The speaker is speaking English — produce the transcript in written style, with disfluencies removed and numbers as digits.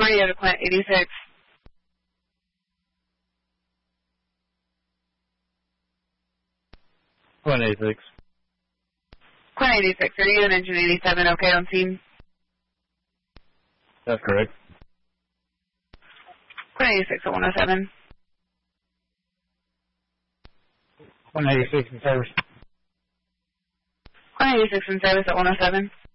you to Quint 86. Quint 86. Quint 86, are you in engine 87 okay on scene? That's correct. Quint 86 at 107. Quint 86 in service. Quint 86 in service at 107.